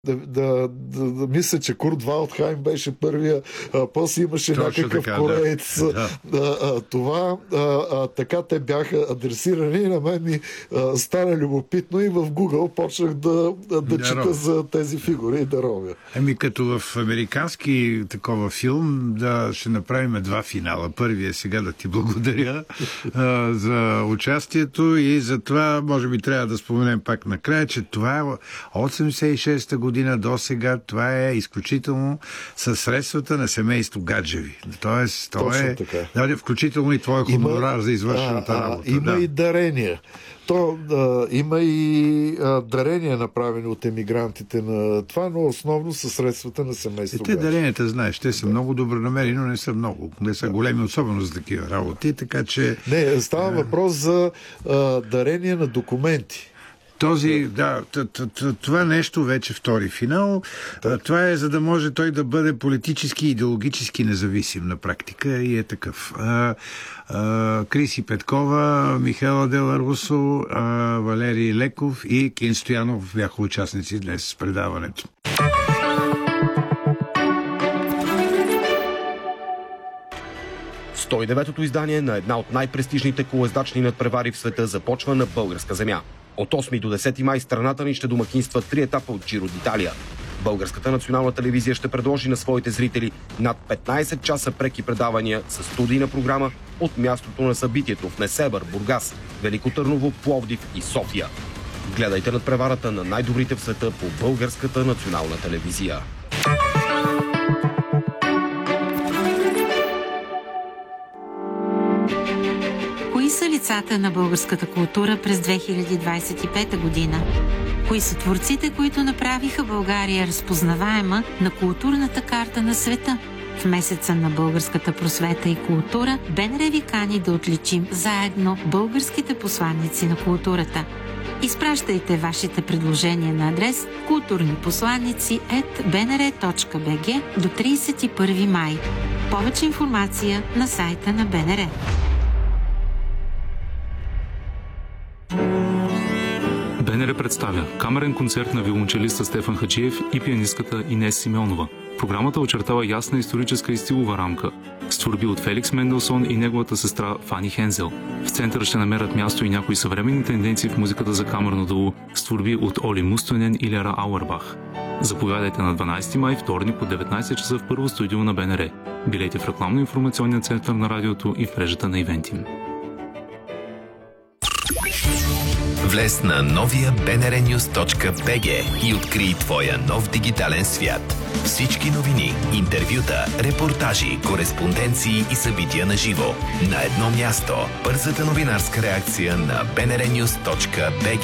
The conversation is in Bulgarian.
Да мисля, че Курт Валдхайм беше първия, после имаше точно някакъв така, кореец. Това така те бяха адресирани и на мен ми стана любопитно и в Google почнах да чета за тези фигури и да ровя. Като в американски такова филм, ще направим 2 финала. Първият сега да ти благодаря за участието и за това, може би трябва да споменем пак накрая, че това е 86-та година до сега, това е изключително със средствата на семейство Гаджеви. Тоест, включително и твоя хонорар за извършената работа. Има и дарения. Има и дарения, направени от емигрантите на това, но основно със средствата на семейство Гаджеви. Те даренията, знаеш, те са много добронамерени, но не са много. Не са големи, особено за такива работи, така че... Не, става въпрос за дарения на документи. Това нещо вече втори финал. Това е за да може той да бъде политически и идеологически независим на практика и е такъв. Криси Петкова, Михаела Дела Русо, Валерий Леков и Кен Стоянов бяха участници днес в предаването. В 109-то издание на една от най-престижните колездачни надпревари в света започва на българска земя. От 8 до 10 май страната ни ще домакинства 3 етапа от Джиро d'Италия. Българската национална телевизия ще предложи на своите зрители над 15 часа преки предавания с студийна програма от мястото на събитието в Несебър, Бургас, Велико Търново, Пловдив и София. Гледайте надпреварата на най-добрите в света по Българската национална телевизия. Кои са лицата на българската култура през 2025 година? Кои са творците, които направиха България разпознаваема на културната карта на света? В месеца на българската просвета и култура БНР ви кани да отличим заедно българските посланици на културата. Изпращайте вашите предложения на адрес kulturniposlannici@bnr.bg до 31 май. Повече информация на сайта на БНР. БНР представя камерен концерт на виолончелиста Стефан Хаджиев и пианистката Инес Симеонова. Програмата очертава ясна историческа и стилова рамка с творби от Феликс Менделсон и неговата сестра Фани Хензел. В центъра ще намерят място и някои съвременни тенденции в музиката за камерно дуло с творби от Оли Мустойнен и Лера Ауербах. Заповядайте на 12 май, вторник от 19 часа в първо студио на БНР. Билети в рекламно-информационния център на радиото и в мрежата на Ивентим. Влез на новия bnrnews.bg и открий твоя нов дигитален свят. Всички новини, интервюта, репортажи, кореспонденции и събития на живо. На едно място. Бързата новинарска реакция на bnrnews.bg.